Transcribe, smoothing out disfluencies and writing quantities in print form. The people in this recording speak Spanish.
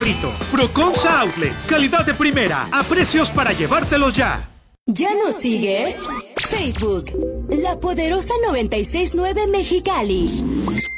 favorito. Proconsa Outlet. Calidad de primera. A precios para llevártelo ya. ¿Ya nos sigues? Facebook. La Poderosa 96.9 Mexicali.